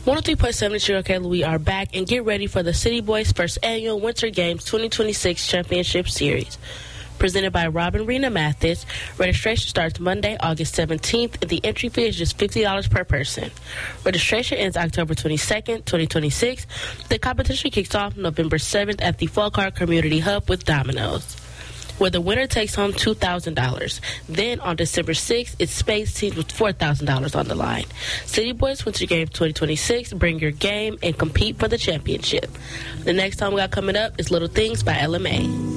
103.7 Cherokee, we are back, and get ready for the City Boys' first annual Winter Games 2026 Championship Series. Presented by Robin Rena Mathis. Registration starts Monday, August 17th, and the entry fee is just $50 per person. Registration ends October 22nd, 2026. The competition kicks off November 7th at the Folkart Community Hub with Domino's, where the winner takes home $2,000. Then on December 6th, it's Space Teams with $4,000 on the line. City Boys Winter Games 2026, bring your game and compete for the championship. The next song we got coming up is Little Things by LMA.